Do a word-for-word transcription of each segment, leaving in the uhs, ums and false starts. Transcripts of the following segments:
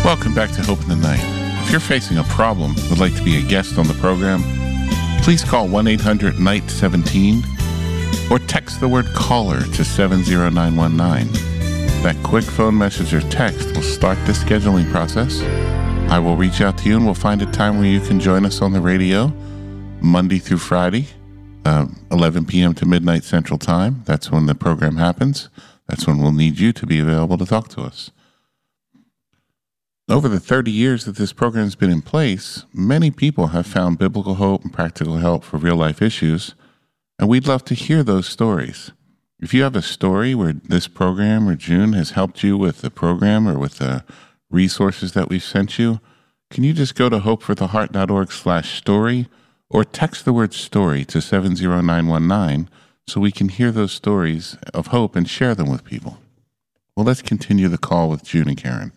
Welcome back to Hope in the Night. If you're facing a problem and would like to be a guest on the program, please call one eight hundred N I G H T seventeen or text the word caller to seven zero nine one nine. That quick phone message or text will start the scheduling process. I will reach out to you and we'll find a time where you can join us on the radio Monday through Friday, um, eleven p.m. to midnight Central Time. That's when the program happens. That's when we'll need you to be available to talk to us. Over the thirty years that this program has been in place, many people have found biblical hope and practical help for real-life issues, and we'd love to hear those stories. If you have a story where this program or June has helped you with the program or with the resources that we've sent you, can you just go to hopefortheheart.org slash story or text the word story to seven zero nine one nine so we can hear those stories of hope and share them with people. Well, let's continue the call with June and Karen.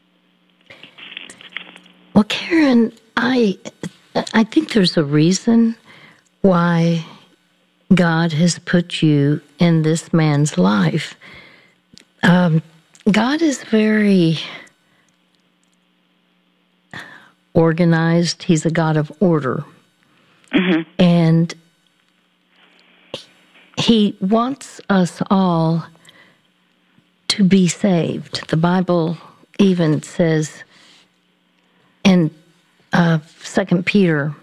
Well, Karen, I I think there's a reason why God has put you in this man's life. Um, God is very organized. He's a God of order. Mm-hmm. And he wants us all to be saved. The Bible even says in uh, Second Peter,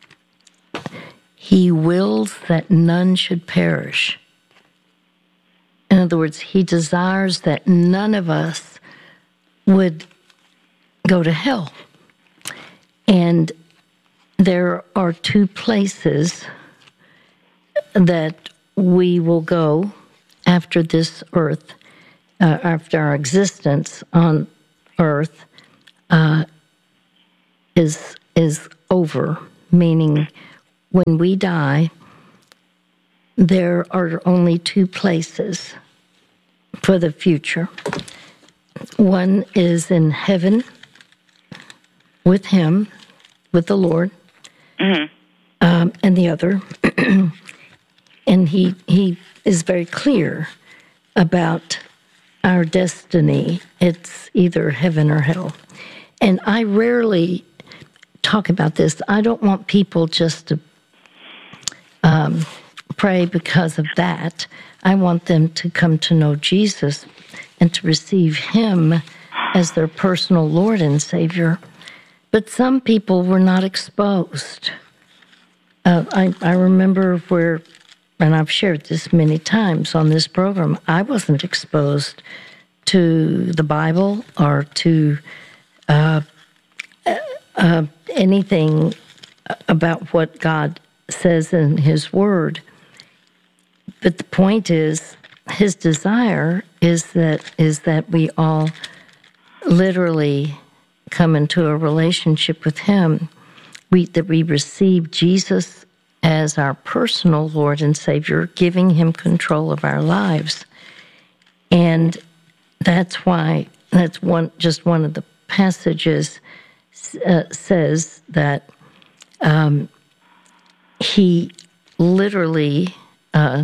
he wills that none should perish. In other words, he desires that none of us would go to hell. And there are two places that we will go after this earth, uh, after our existence on earth uh, is is over, meaning when we die, there are only two places for the future. One is in heaven with him, with the Lord, mm-hmm. um, and the other, and he he is very clear about our destiny. It's either heaven or hell. And I rarely talk about this. I don't want people just to um, pray because of that. I want them to come to know Jesus and to receive him as their personal Lord and Savior. But some people were not exposed. Uh, I, I remember where, and I've shared this many times on this program, I wasn't exposed to the Bible or to uh, uh, anything about what God says in his word. But the point is, his desire is that is that we all literally come into a relationship with him, we, that we receive Jesus as our personal Lord and Savior, giving him control of our lives. And that's why, that's one just one of the passages uh, says that um, he literally, uh,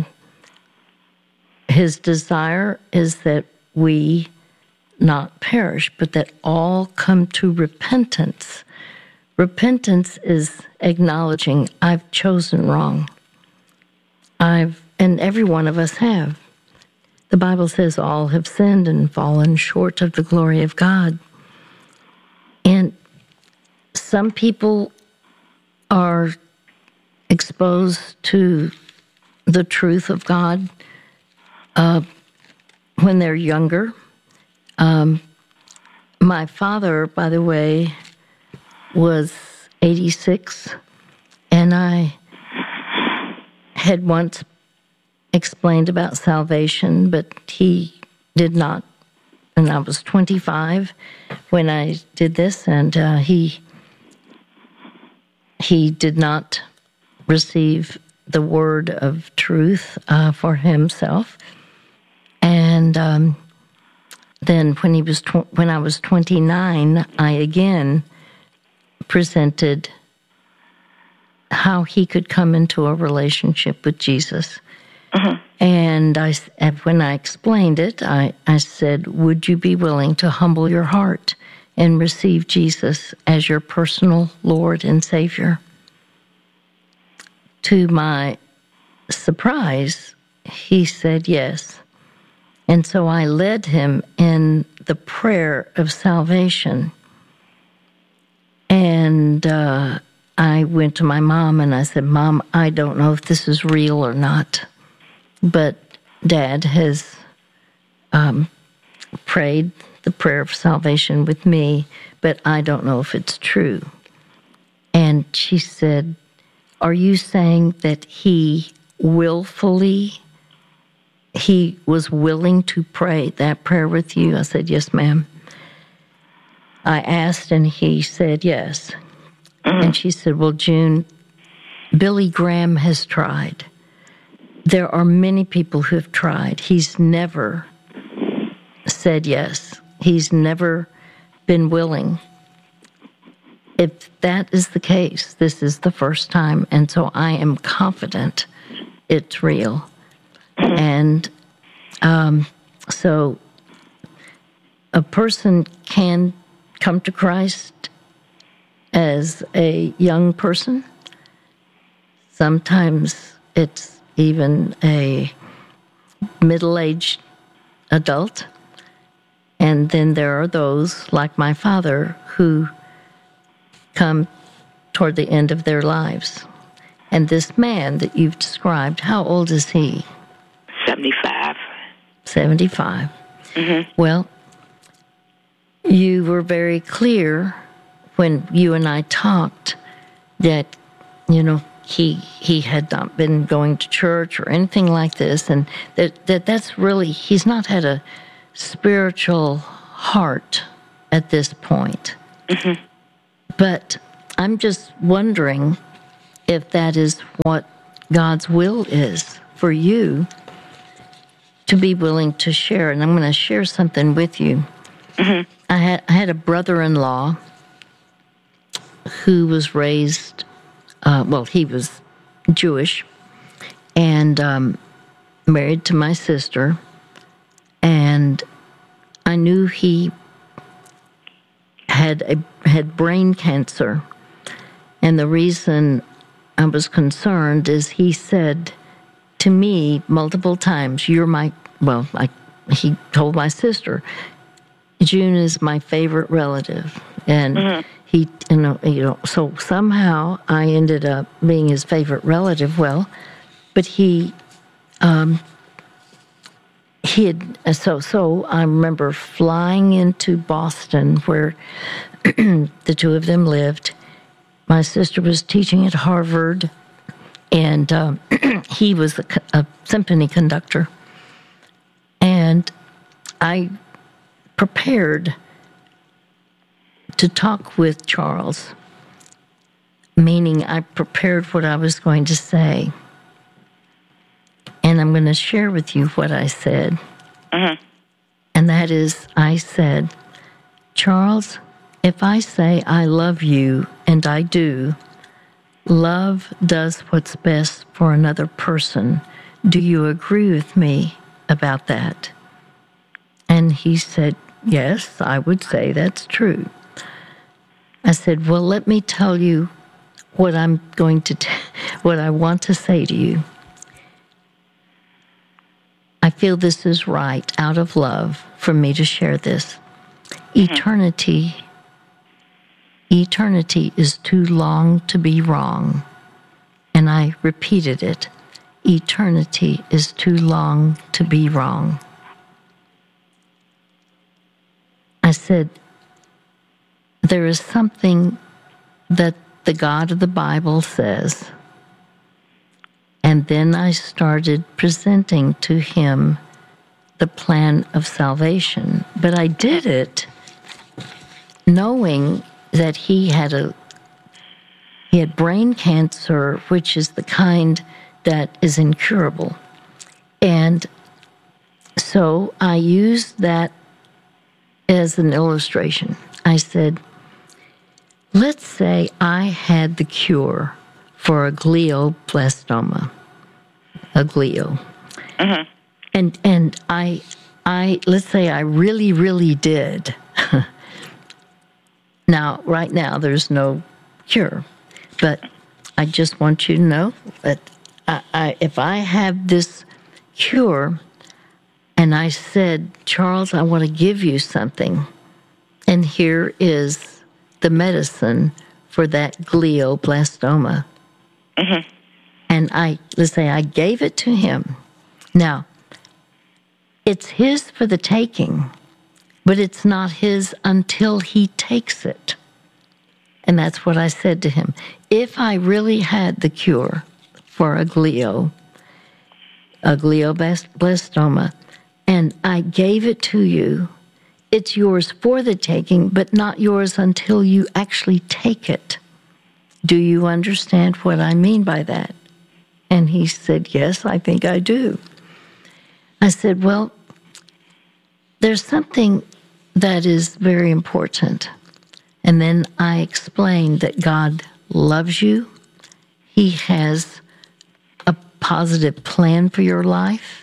his desire is that we not perish, but that all come to repentance. Repentance is acknowledging, I've chosen wrong. I've, and every one of us have. The Bible says all have sinned and fallen short of the glory of God. And some people are exposed to the truth of God uh, when they're younger. Um, my father, by the way, was eighty-six, and I had once explained about salvation, but he did not. And I was twenty-five when I did this, and uh, he he did not receive the word of truth uh, for himself. And um, then when he was tw- when I was twenty-nine, I again presented how he could come into a relationship with Jesus. Uh-huh. And I, when I explained it, I, I said, would you be willing to humble your heart and receive Jesus as your personal Lord and Savior? To my surprise, he said yes. And so I led him in the prayer of salvation. And uh, I went to my mom and I said, Mom, I don't know if this is real or not, but Dad has um, prayed the prayer of salvation with me, but I don't know if it's true. And she said, are you saying that he willfully, he was willing to pray that prayer with you? I said, yes, ma'am. I asked and he said yes. Mm-hmm. And she said, well, June, Billy Graham has tried. There are many people who have tried. He's never said yes. He's never been willing. If that is the case, this is the first time, and so I am confident it's real. And um, so a person can come to Christ as a young person. Sometimes it's even a middle-aged adult. And then there are those, like my father, who come toward the end of their lives. And this man that you've described, how old is he? seventy-five. seventy-five. Mm-hmm. Well, you were very clear when you and I talked that, you know, he he had not been going to church or anything like this, and that, that that's really, he's not had a spiritual heart at this point. Mm-hmm. But I'm just wondering if that is what God's will is for you to be willing to share. And I'm going to share something with you. Mm-hmm. I had, I had a brother-in-law who was raised, uh, well, he was Jewish and um, married to my sister. And I knew he had a had brain cancer. And the reason I was concerned is he said to me multiple times, you're my, well, I, he told my sister, June is my favorite relative. And mm-hmm. he, you know, you know, so somehow I ended up being his favorite relative. Well, but he, um, he had, so, so I remember flying into Boston where the two of them lived. My sister was teaching at Harvard, and um, he was a, a symphony conductor. And I prepared to talk with Charles, meaning I prepared what I was going to say. And I'm going to share with you what I said. Mm-hmm. And that is, I said, Charles, if I say I love you, and I do, love does what's best for another person. Do you agree with me about that? And he said, yes, I would say that's true. I said, well, let me tell you what I'm going to, t- what I want to say to you. I feel this is right out of love for me to share this. Mm-hmm. Eternity Eternity is too long to be wrong. And I repeated it. Eternity is too long to be wrong. I said, there is something that the God of the Bible says. And then I started presenting to him the plan of salvation. But I did it knowing that he had a he had brain cancer, which is the kind that is incurable. And so I used that as an illustration. I said, let's say I had the cure for a glioblastoma, a glio. Mm-hmm. And and I I let's say I really, really did. Now, right now, there's no cure, but I just want you to know that I, I, if I have this cure and I said, Charles, I want to give you something, and here is the medicine for that glioblastoma. Mm-hmm. And I, let's say I gave it to him. Now, it's his for the taking, but it's not his until he takes it. And that's what I said to him. If I really had the cure for a glio, a glioblastoma, and I gave it to you, it's yours for the taking, but not yours until you actually take it. Do you understand what I mean by that? And he said, yes, I think I do. I said, well, there's something that is very important. And then I explained that God loves you. He has a positive plan for your life.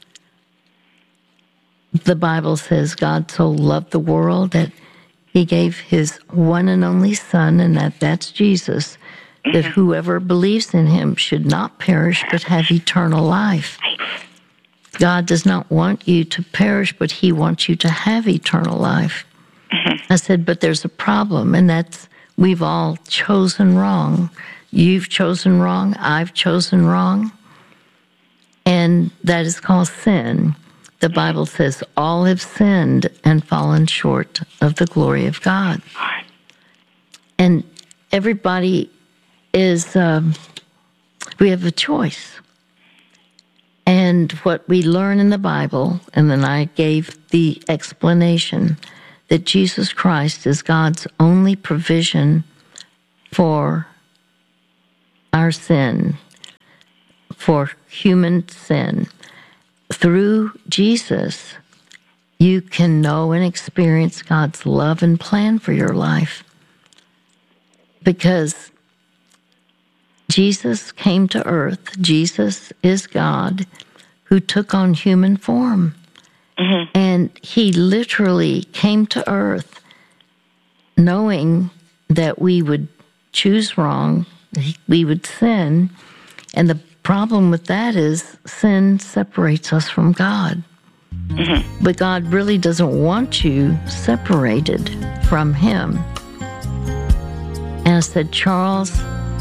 The Bible says God so loved the world that he gave his one and only Son, and that that's Jesus, that whoever believes in him should not perish but have eternal life. God does not want you to perish, but he wants you to have eternal life. I said, but there's a problem, and that's we've all chosen wrong. You've chosen wrong. I've chosen wrong. And that is called sin. The Bible says all have sinned and fallen short of the glory of God. And everybody is, um, we have a choice. And what we learn in the Bible, and then I gave the explanation that Jesus Christ is God's only provision for our sin, for human sin. Through Jesus, you can know and experience God's love and plan for your life. Because Jesus came to earth. Jesus is God who took on human form. Mm-hmm. And he literally came to earth knowing that we would choose wrong, we would sin, and the problem with that is sin separates us from God. Mm-hmm. But God really doesn't want you separated from him. And I said, Charles,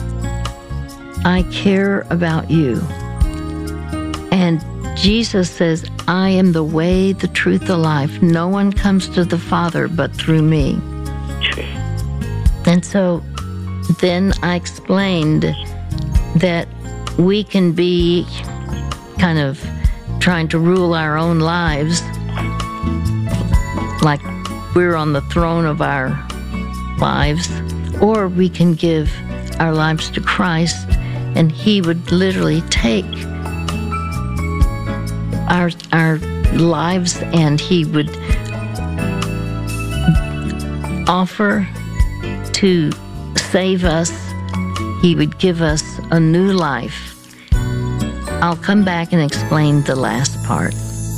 I care about you. And Jesus says, I am the way, the truth, the life. No one comes to the Father but through me. And so then I explained that we can be kind of trying to rule our own lives like we're on the throne of our lives, or we can give our lives to Christ and he would literally take our our lives and he would offer to save us. He would give us a new life. I'll come back and explain the last part.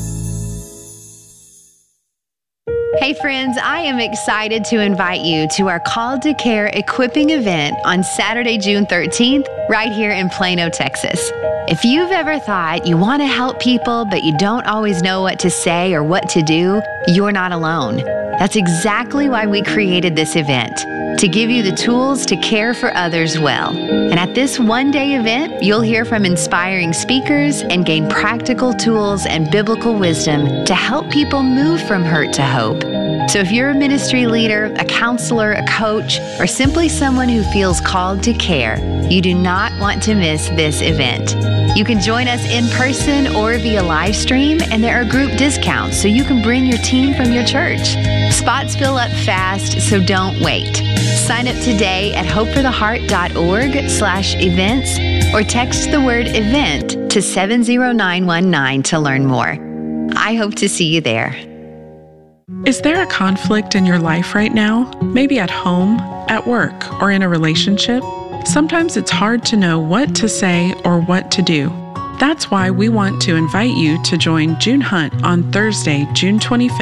Hey friends, I am excited to invite you to our Called to Care equipping event on Saturday, June thirteenth, right here in Plano, Texas. If you've ever thought you want to help people, but you don't always know what to say or what to do, you're not alone. That's exactly why we created this event, to give you the tools to care for others well. And at this one-day event, you'll hear from inspiring speakers and gain practical tools and biblical wisdom to help people move from hurt to hope. So if you're a ministry leader, a counselor, a coach, or simply someone who feels called to care, you do not want to miss this event. You can join us in person or via live stream, and there are group discounts so you can bring your team from your church. Spots fill up fast, so don't wait. Sign up today at hopefortheheart.org slash events or text the word event to seven zero nine one nine to learn more. I hope to see you there. Is there a conflict in your life right now? Maybe at home, at work, or in a relationship? Sometimes it's hard to know what to say or what to do. That's why we want to invite you to join June Hunt on Thursday, June twenty-fifth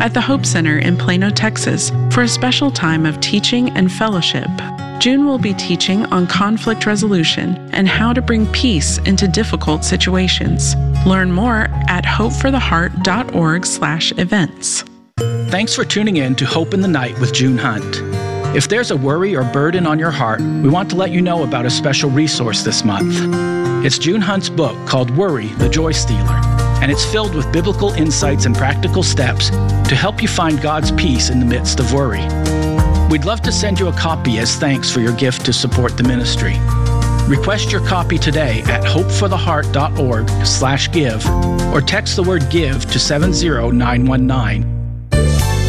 at the Hope Center in Plano, Texas, for a special time of teaching and fellowship. June will be teaching on conflict resolution and how to bring peace into difficult situations. Learn more at hopefortheheart.org slash events. Thanks for tuning in to Hope in the Night with June Hunt. If there's a worry or burden on your heart, we want to let you know about a special resource this month. It's June Hunt's book called Worry, the Joy Stealer, and it's filled with biblical insights and practical steps to help you find God's peace in the midst of worry. We'd love to send you a copy as thanks for your gift to support the ministry. Request your copy today at hopefortheheart.org slash give or text the word give to seven zero nine one nine.